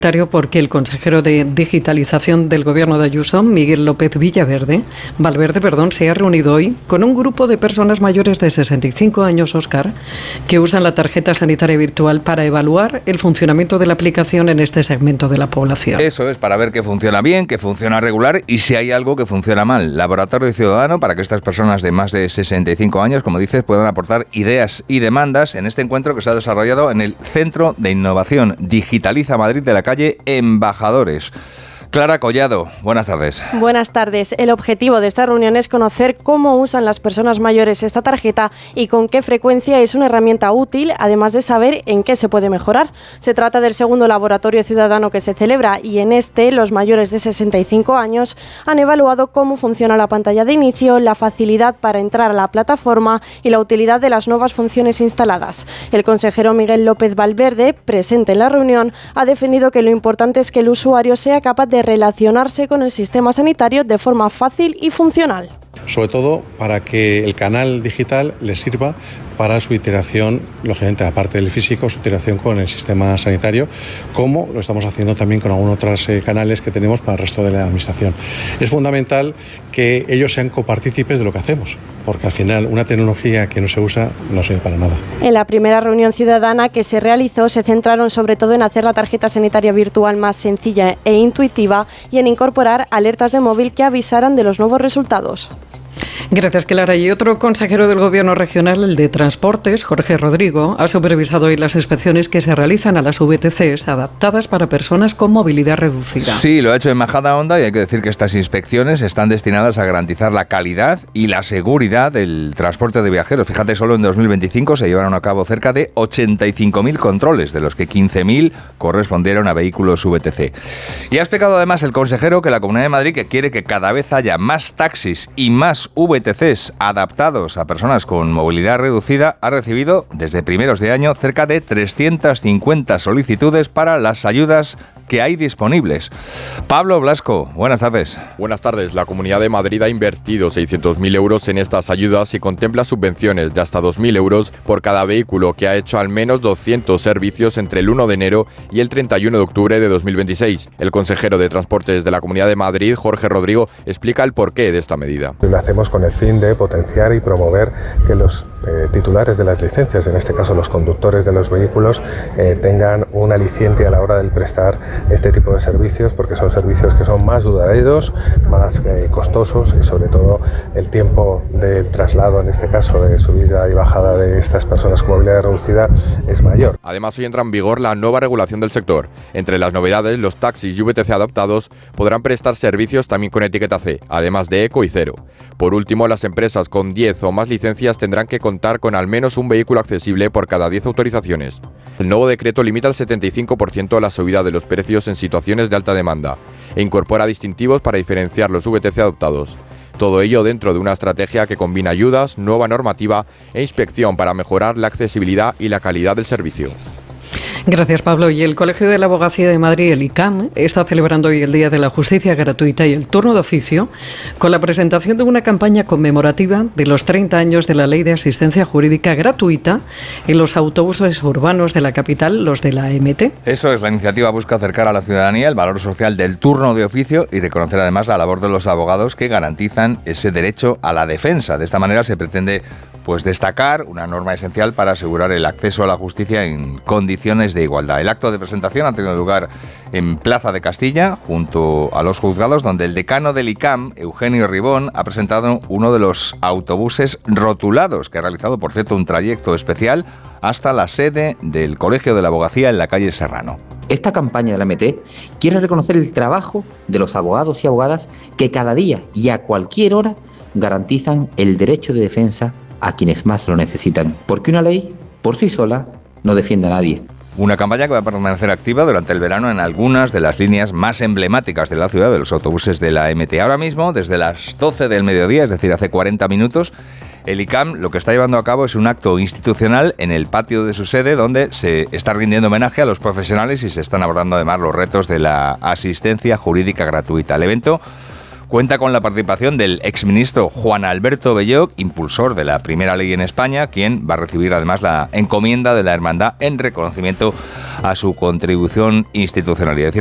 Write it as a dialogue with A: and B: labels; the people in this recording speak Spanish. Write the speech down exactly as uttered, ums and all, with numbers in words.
A: Porque el consejero de Digitalización del Gobierno de Ayuso, Miguel López Villaverde, Valverde, perdón, se ha reunido hoy con un grupo de personas mayores de sesenta y cinco años, Óscar, que usan la tarjeta sanitaria virtual para evaluar el funcionamiento de la aplicación en este segmento de la población.
B: Eso es, para ver qué funciona bien, qué funciona regular y si hay algo que funciona mal. Laboratorio Ciudadano para que estas personas de más de sesenta y cinco años, como dices, puedan aportar ideas y demandas en este encuentro que se ha desarrollado en el Centro de Innovación Digitaliza Madrid de la calle Embajadores. Clara Collado, buenas tardes.
C: Buenas tardes. El objetivo de esta reunión es conocer cómo usan las personas mayores esta tarjeta y con qué frecuencia es una herramienta útil, además de saber en qué se puede mejorar. Se trata del segundo laboratorio ciudadano que se celebra y en este los mayores de sesenta y cinco años han evaluado cómo funciona la pantalla de inicio, la facilidad para entrar a la plataforma y la utilidad de las nuevas funciones instaladas. El consejero Miguel López Valverde, presente en la reunión, ha definido que lo importante es que el usuario sea capaz de relacionarse con el sistema sanitario de forma fácil y funcional.
D: Sobre todo para que el canal digital le sirva para su iteración, lógicamente aparte del físico, su iteración con el sistema sanitario, como lo estamos haciendo también con algunos otros eh, canales que tenemos para el resto de la administración. Es fundamental que ellos sean copartícipes de lo que hacemos, porque al final una tecnología que no se usa no sirve para nada.
C: En la primera reunión ciudadana que se realizó se centraron sobre todo en hacer la tarjeta sanitaria virtual más sencilla e intuitiva y en incorporar alertas de móvil que avisaran de los nuevos resultados.
A: Gracias, Clara. Y otro consejero del Gobierno regional, el de Transportes, Jorge Rodrigo, ha supervisado hoy las inspecciones que se realizan a las V T Cs adaptadas para personas con movilidad reducida.
B: Sí, lo ha hecho en Majadahonda y hay que decir que estas inspecciones están destinadas a garantizar la calidad y la seguridad del transporte de viajeros. Fíjate, solo en dos mil veinticinco se llevaron a cabo cerca de ochenta y cinco mil controles, de los que quince mil correspondieron a vehículos V T C. Y ha explicado además el consejero que la Comunidad de Madrid que quiere que cada vez haya más taxis y más V T Cs adaptados a personas con movilidad reducida, ha recibido desde primeros de año cerca de trescientas cincuenta solicitudes para las ayudas que hay disponibles. Pablo Blasco, buenas tardes.
E: Buenas tardes. La Comunidad de Madrid ha invertido seiscientos mil euros en estas ayudas y contempla subvenciones de hasta dos mil euros por cada vehículo que ha hecho al menos doscientos servicios entre el uno de enero y el treinta y uno de octubre de dos mil veintiséis. El consejero de Transportes de la Comunidad de Madrid, Jorge Rodrigo, explica el porqué de esta medida.
F: Lo hacemos con el fin de potenciar y promover que los eh, titulares de las licencias, en este caso los conductores de los vehículos, eh, tengan un aliciente a la hora de prestar este tipo de servicios, porque son servicios que son más duraderos, más eh, costosos y sobre todo el tiempo del traslado, en este caso de subida y bajada de estas personas con movilidad reducida, es mayor.
E: Además, hoy entra en vigor la nueva regulación del sector. Entre las novedades, los taxis y V T C adaptados podrán prestar servicios también con etiqueta C, además de eco y cero. Por último, las empresas con diez o más licencias tendrán que contar con al menos un vehículo accesible por cada diez autorizaciones. El nuevo decreto limita al setenta y cinco por ciento la subida de los precios en situaciones de alta demanda e incorpora distintivos para diferenciar los V T C adoptados. Todo ello dentro de una estrategia que combina ayudas, nueva normativa e inspección para mejorar la accesibilidad y la calidad del servicio.
A: Gracias, Pablo. Y el Colegio de la Abogacía de Madrid, el I C A M, está celebrando hoy el Día de la Justicia Gratuita y el Turno de Oficio con la presentación de una campaña conmemorativa de los treinta años de la Ley de Asistencia Jurídica Gratuita en los autobuses urbanos de la capital, los de la A M T.
B: Eso es, la iniciativa busca acercar a la ciudadanía el valor social del turno de oficio y reconocer además la labor de los abogados que garantizan ese derecho a la defensa. De esta manera se pretende pues destacar una norma esencial para asegurar el acceso a la justicia en condiciones de igualdad. El acto de presentación ha tenido lugar en Plaza de Castilla, junto a los juzgados, donde el decano del I C A M, Eugenio Ribón, ha presentado uno de los autobuses rotulados, que ha realizado, por cierto, un trayecto especial hasta la sede del Colegio de la Abogacía en la calle Serrano.
G: Esta campaña de la A M T quiere reconocer el trabajo de los abogados y abogadas que cada día y a cualquier hora garantizan el derecho de defensa a quienes más lo necesitan, porque una ley, por sí sola, no defiende a nadie.
B: Una campaña que va a permanecer activa durante el verano en algunas de las líneas más emblemáticas de la ciudad, de los autobuses de la A M T. Ahora mismo, desde las doce del mediodía, es decir, hace cuarenta minutos, el I C A M lo que está llevando a cabo es un acto institucional en el patio de su sede, donde se está rindiendo homenaje a los profesionales y se están abordando además los retos de la asistencia jurídica gratuita. El evento Cuenta con la participación del exministro Juan Alberto Belloc, impulsor de la primera ley en España, quien va a recibir además la encomienda de la hermandad en reconocimiento a su contribución institucional.